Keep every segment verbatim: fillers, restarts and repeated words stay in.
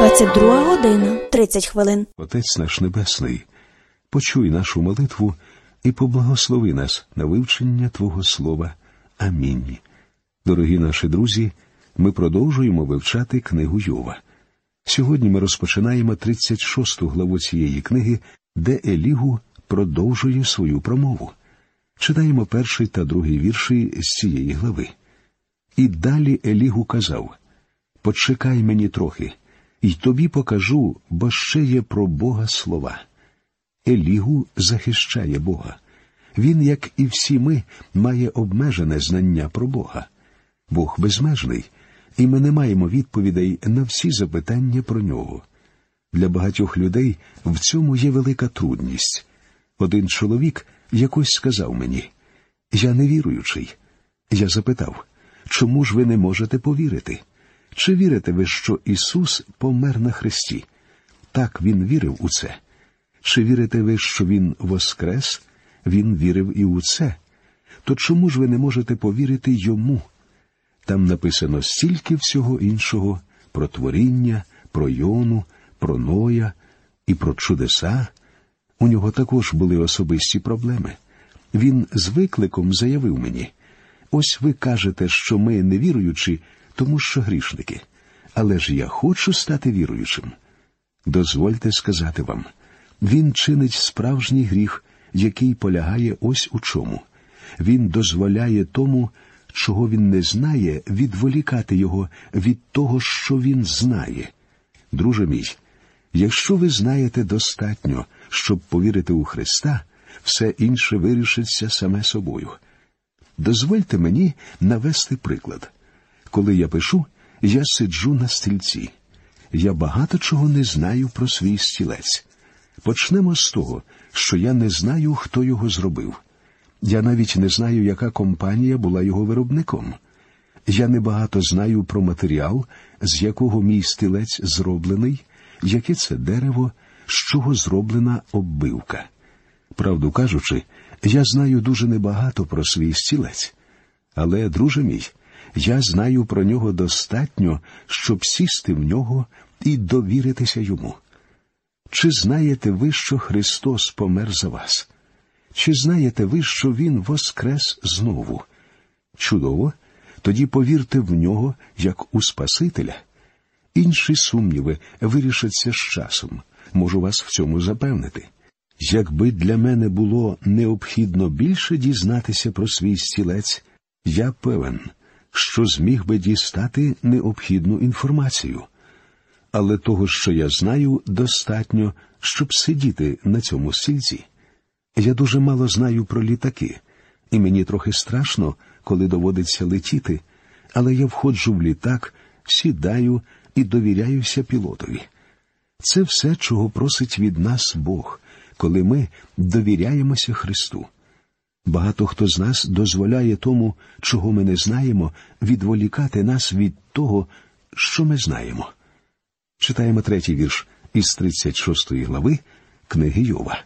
двадцять друга година, тридцять хвилин. Отець наш Небесний, почуй нашу молитву і поблагослови нас на вивчення Твого Слова. Амінь. Дорогі наші друзі, ми продовжуємо вивчати книгу Йова. Сьогодні ми розпочинаємо тридцять шосту главу цієї книги, де Елігу продовжує свою промову. Читаємо перший та другий вірші з цієї глави. «І далі Елігу казав: почекай мені трохи, і тобі покажу, бо ще є про Бога слова». Елігу захищає Бога. Він, як і всі ми, має обмежене знання про Бога. Бог безмежний, і ми не маємо відповідей на всі запитання про нього. Для багатьох людей в цьому є велика трудність. Один чоловік якось сказав мені: «Я невіруючий». Я запитав: «Чому ж ви не можете повірити? Чи вірите ви, що Ісус помер на хресті?» Так, він вірив у це. «Чи вірите ви, що Він воскрес?» Він вірив і у це. То чому ж ви не можете повірити Йому? Там написано стільки всього іншого про творіння, про Йону, про Ноя і про чудеса. У нього також були особисті проблеми. Він з викликом заявив мені: «Ось ви кажете, що ми невіруючі, тому що грішники. Але ж я хочу стати віруючим». Дозвольте сказати вам, він чинить справжній гріх, який полягає ось у чому. Він дозволяє тому, чого він не знає, відволікати його від того, що він знає. Друже мій, якщо ви знаєте достатньо, щоб повірити у Христа, все інше вирішиться саме собою. Дозвольте мені навести приклад. Коли я пишу, я сиджу на стільці. Я багато чого не знаю про свій стілець. Почнемо з того, що я не знаю, хто його зробив. Я навіть не знаю, яка компанія була його виробником. Я небагато знаю про матеріал, з якого мій стілець зроблений, яке це дерево, з чого зроблена оббивка. Правду кажучи, я знаю дуже небагато про свій стілець. Але, друже мій, я знаю про нього достатньо, щоб сісти в нього і довіритися йому. Чи знаєте ви, що Христос помер за вас? Чи знаєте ви, що Він воскрес знову? Чудово! Тоді повірте в Нього, як у Спасителя. Інші сумніви вирішаться з часом. Можу вас в цьому запевнити. Якби для мене було необхідно більше дізнатися про свій стілець, я певен, що зміг би дістати необхідну інформацію. Але того, що я знаю, достатньо, щоб сидіти на цьому стільці. Я дуже мало знаю про літаки, і мені трохи страшно, коли доводиться летіти, але я входжу в літак, сідаю і довіряюся пілотові. Це все, чого просить від нас Бог, коли ми довіряємося Христу. Багато хто з нас дозволяє тому, чого ми не знаємо, відволікати нас від того, що ми знаємо. Читаємо третій вірш із тридцять шостої глави книги Йова.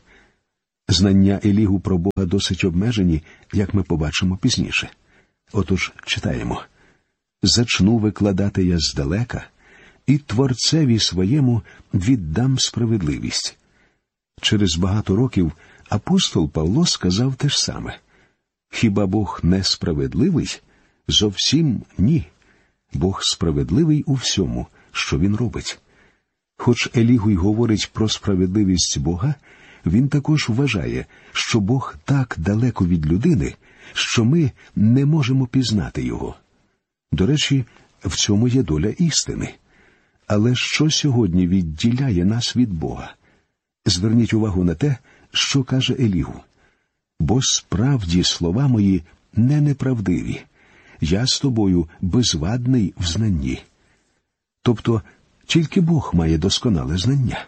Знання Елігу про Бога досить обмежені, як ми побачимо пізніше. Отож, читаємо. «Зачну викладати я здалека, і Творцеві своєму віддам справедливість». Через багато років апостол Павло сказав те ж саме. Хіба Бог не справедливий? Зовсім ні. Бог справедливий у всьому, що Він робить. Хоч Елігу й говорить про справедливість Бога, він також вважає, що Бог так далеко від людини, що ми не можемо пізнати Його. До речі, в цьому є доля істини. Але що сьогодні відділяє нас від Бога? Зверніть увагу на те, що каже Елігу. «Бо справді слова мої не неправдиві. Я з тобою безвадний в знанні». Тобто, тільки Бог має досконале знання.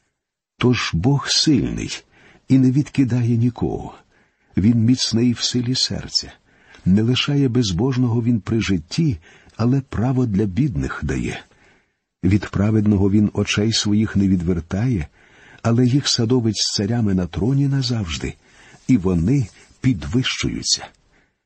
Тож Бог сильний і не відкидає нікого. Він міцний в силі серця. Не лишає безбожного він при житті, але право для бідних дає. Від праведного він очей своїх не відвертає, але їх садовить з царями на троні назавжди, і вони підвищуються.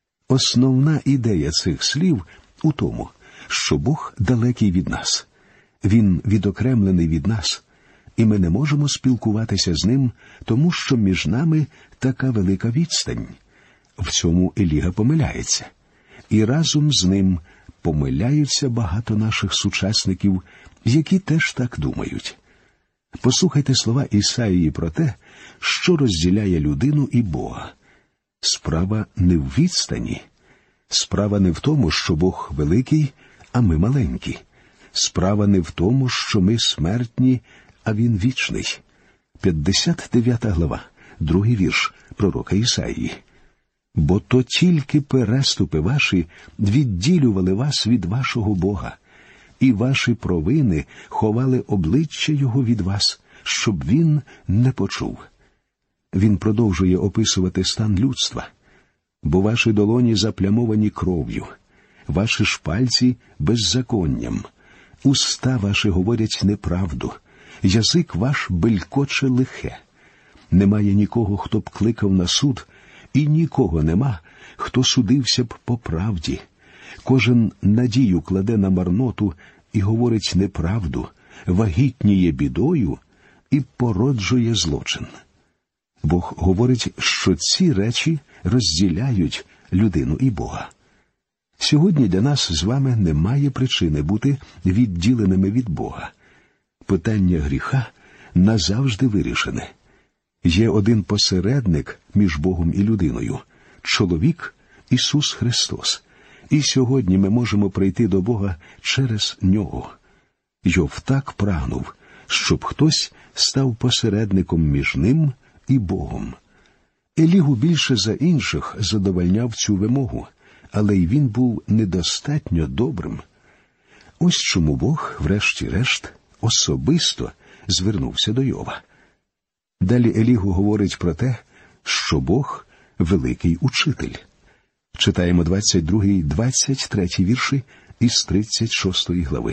Основна ідея цих слів у тому, що Бог далекий від нас. Він відокремлений від нас, і ми не можемо спілкуватися з ним, тому що між нами така велика відстань. В цьому Еліга помиляється. І разом з ним помиляються багато наших сучасників, які теж так думають. Послухайте слова Ісаїї про те, що розділяє людину і Бога. Справа не в відстані. Справа не в тому, що Бог великий, а ми маленькі. Справа не в тому, що ми смертні, а Він вічний. п'ятдесят дев'ята глава, другий вірш пророка Ісаїї. «Бо то тільки переступи ваші відділювали вас від вашого Бога, і ваші провини ховали обличчя Його від вас, щоб Він не почув». Він продовжує описувати стан людства. «Бо ваші долоні заплямовані кров'ю, ваші ж пальці беззаконням, уста ваші говорять неправду, язик ваш белькоче лихе. Немає нікого, хто б кликав на суд, і нікого нема, хто судився б по правді. Кожен надію кладе на марноту і говорить неправду, вагітніє бідою і породжує злочин». Бог говорить, що ці речі розділяють людину і Бога. Сьогодні для нас з вами немає причини бути відділеними від Бога. Питання гріха назавжди вирішене. Є один посередник між Богом і людиною – чоловік Ісус Христос. І сьогодні ми можемо прийти до Бога через Нього. Йов так прагнув, щоб хтось став посередником між ним і Богом. Елігу більше за інших задовольняв цю вимогу, але й він був недостатньо добрим. Ось чому Бог, врешті-решт, особисто звернувся до Йова. Далі Елігу говорить про те, що Бог – великий учитель. Читаємо двадцять другий - двадцять третій вірші із тридцять шостої глави.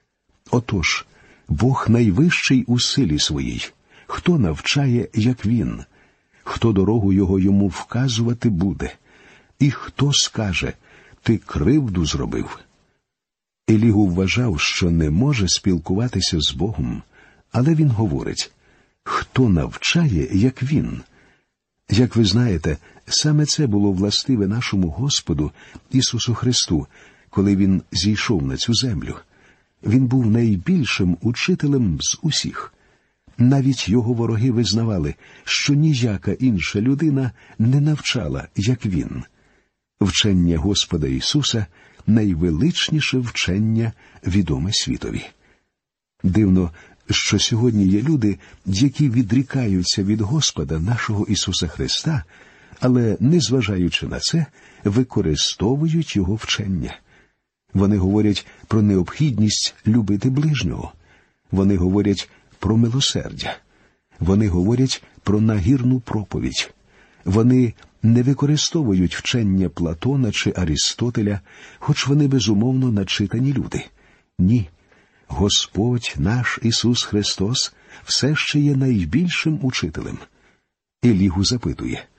«Отож, Бог найвищий у силі своїй. Хто навчає, як Він? Хто дорогу Його йому вказувати буде? І хто скаже, ти кривду зробив?» Елігу вважав, що не може спілкуватися з Богом, але він говорить, хто навчає, як Він? Як ви знаєте, саме це було властиве нашому Господу Ісусу Христу, коли Він зійшов на цю землю. Він був найбільшим учителем з усіх. Навіть його вороги визнавали, що ніяка інша людина не навчала, як Він. Вчення Господа Ісуса – найвеличніше вчення, відоме світові. Дивно, що сьогодні є люди, які відрікаються від Господа нашого Ісуса Христа, але, незважаючи на це, використовують Його вчення. Вони говорять про необхідність любити ближнього. Вони говорять про милосердя. Вони говорять про нагірну проповідь. Вони не використовують вчення Платона чи Арістотеля, хоч вони безумовно начитані люди. Ні. Господь наш Ісус Христос все ще є найбільшим учителем. Елігу запитує,